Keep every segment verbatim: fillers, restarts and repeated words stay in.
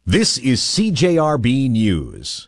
This is C J R B News.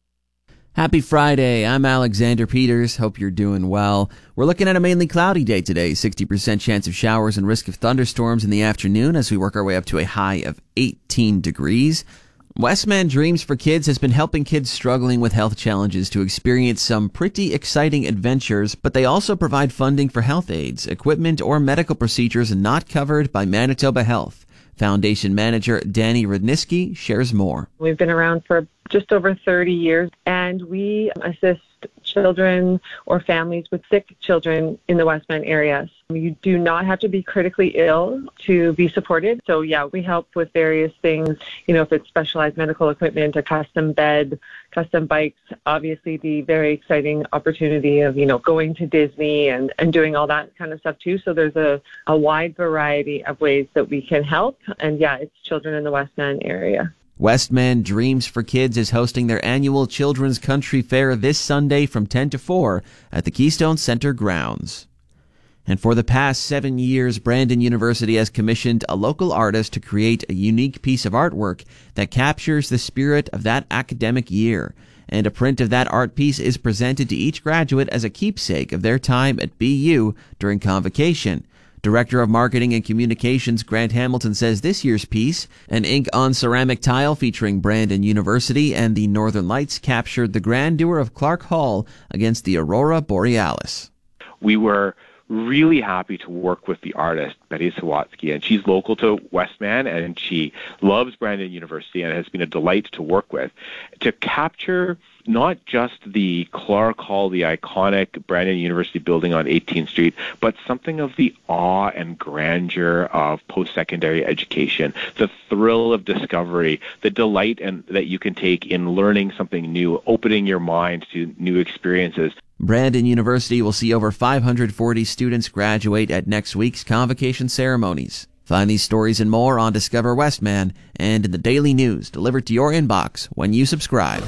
Happy Friday. I'm Alexander Peters. Hope you're doing well. We're looking at a mainly cloudy day today. sixty percent chance of showers and risk of thunderstorms in the afternoon as we work our way up to a high of eighteen degrees. Westman Dreams for Kids has been helping kids struggling with health challenges to experience some pretty exciting adventures, but they also provide funding for health aids, equipment, or medical procedures not covered by Manitoba Health. Foundation manager Danny Rudniski shares more. We've been around for just over thirty years, and we assist children or families with sick children in the Westman area. You do not have to be critically ill to be supported. So yeah, we help with various things, you know, if it's specialized medical equipment, a custom bed, custom bikes, obviously the very exciting opportunity of, you know, going to Disney and, and doing all that kind of stuff too. So there's a, a wide variety of ways that we can help. And yeah, it's children in the Westman area. Westman Dreams for Kids is hosting their annual Children's Country Fair this Sunday from ten to four at the Keystone Center grounds. And for the past seven years, Brandon University has commissioned a local artist to create a unique piece of artwork that captures the spirit of that academic year. And a print of that art piece is presented to each graduate as a keepsake of their time at B U during convocation. Director of Marketing and Communications Grant Hamilton says this year's piece, an ink-on-ceramic tile featuring Brandon University and the Northern Lights, captured the grandeur of Clark Hall against the Aurora Borealis. We were really happy to work with the artist, Betty Sawatsky, and she's local to Westman, and she loves Brandon University and has been a delight to work with, to capture not just the Clark Hall, the iconic Brandon University building on eighteenth Street, but something of the awe and grandeur of post-secondary education, the thrill of discovery, the delight and that you can take in learning something new, opening your mind to new experiences. Brandon University will see over five hundred forty students graduate at next week's convocation ceremonies. Find these stories and more on Discover Westman and in the daily news delivered to your inbox when you subscribe.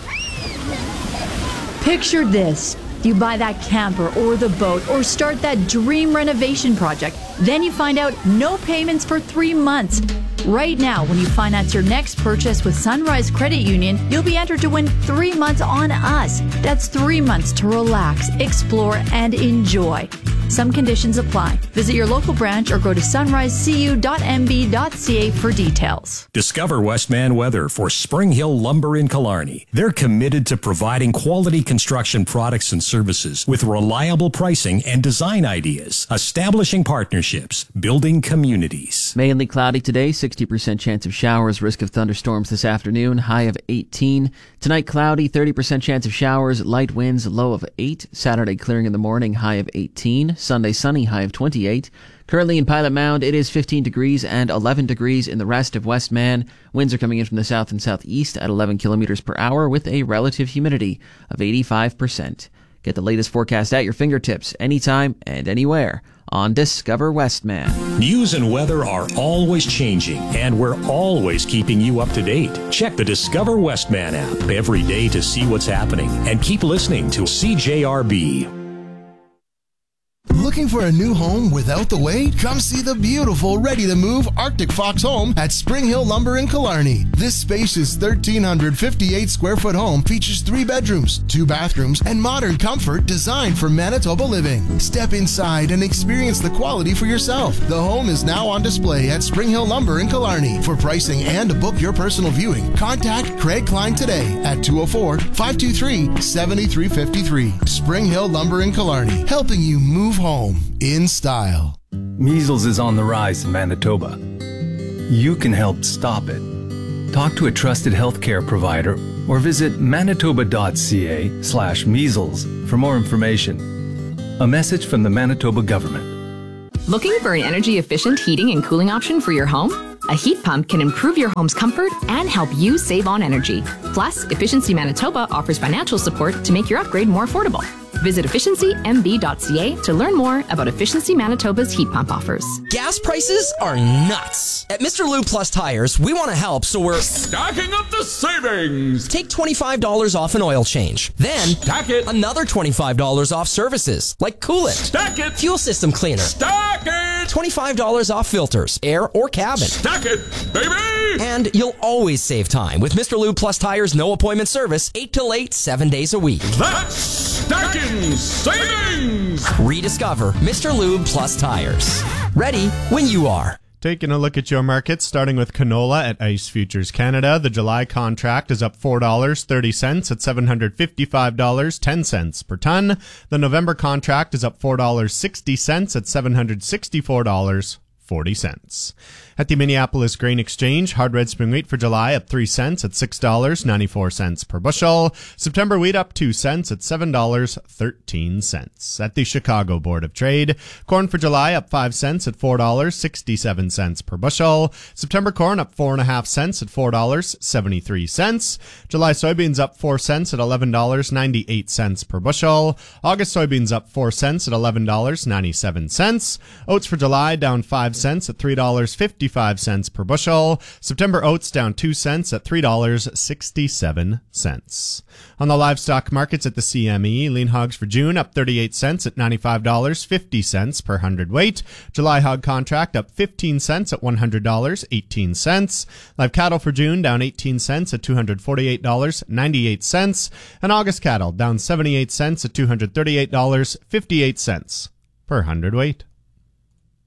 Picture this. You buy that camper or the boat or start that dream renovation project. Then you find out no payments for three months. Right now, when you finance your next purchase with Sunrise Credit Union, you'll be entered to win three months on us. That's three months to relax, explore, and enjoy. Some conditions apply. Visit your local branch or go to sunrise c u dot m b dot c a for details. Discover Westman Weather for Spring Hill Lumber in Killarney. They're committed to providing quality construction products and services with reliable pricing and design ideas, establishing partnerships, building communities. Mainly cloudy today, sixty percent chance of showers, risk of thunderstorms this afternoon, high of eighteen. Tonight cloudy, thirty percent chance of showers, light winds, low of eight. Saturday clearing in the morning, high of eighteen. Sunday sunny, high of twenty-eight. Currently in Pilot Mound, it is fifteen degrees and eleven degrees in the rest of Westman. Winds are coming in from the south and southeast at eleven kilometers per hour with a relative humidity of eighty-five percent. Get the latest forecast at your fingertips anytime and anywhere on Discover Westman. News and weather are always changing, and we're always keeping you up to date. Check the Discover Westman app every day to see what's happening, and keep listening to C J R B. Looking for a new home without the wait? Come see the beautiful, ready-to-move Arctic Fox home at Spring Hill Lumber in Killarney. This spacious one thousand three hundred fifty-eight square foot home features three bedrooms, two bathrooms, and modern comfort designed for Manitoba living. Step inside and experience the quality for yourself. The home is now on display at Spring Hill Lumber in Killarney. For pricing and to book your personal viewing, contact Craig Klein today at two oh four, five two three, seven three five three. Spring Hill Lumber in Killarney, helping you move home in style. Measles is on the rise in Manitoba. You can help stop it. Talk to a trusted healthcare provider or visit manitoba dot c a slash measles for more information. A message from the Manitoba government. Looking for an energy-efficient heating and cooling option for your home? A heat pump can improve your home's comfort and help you save on energy. Plus, Efficiency Manitoba offers financial support to make your upgrade more affordable. Visit efficiency m b dot c a to learn more about Efficiency Manitoba's heat pump offers. Gas prices are nuts. At Mister Lube Plus Tires, we want to help, so we're stacking up the savings. Take twenty-five dollars off an oil change. Then, stack it. Another twenty-five dollars off services, like coolant. Stack it. Fuel system cleaner. Stack it. twenty-five dollars off filters, air or cabin. Stack it, baby. And you'll always save time with Mister Lube Plus Tires no appointment service, eight till eight, seven days a week. That's stacking savings! Rediscover Mister Lube Plus Tires. Ready when you are. Taking a look at your markets, starting with canola at ICE Futures Canada. The July contract is up four dollars and thirty cents at seven hundred fifty-five dollars and ten cents per ton. The November contract is up four dollars and sixty cents at seven hundred sixty-four dollars and forty cents. At the Minneapolis Grain Exchange, hard red spring wheat for July up three cents at six dollars and ninety-four cents per bushel. September wheat up two cents at seven dollars and thirteen cents. At the Chicago Board of Trade, corn for July up five cents at four dollars and sixty-seven cents per bushel. September corn up four point five cents at four dollars and seventy-three cents. July soybeans up four cents at eleven dollars and ninety-eight cents per bushel. August soybeans up four cents at eleven dollars and ninety-seven cents. Oats for July down five cents at three dollars and fifty-five cents per bushel. September oats down two cents at three dollars and sixty-seven cents. On the livestock markets at the C M E, lean hogs for June up thirty-eight cents at ninety-five dollars and fifty cents per hundredweight. July hog contract up fifteen cents at one hundred dollars and eighteen cents. Live cattle for June down eighteen cents at two hundred forty-eight dollars and ninety-eight cents. And August cattle down seventy-eight cents at two hundred thirty-eight dollars and fifty-eight cents per hundredweight.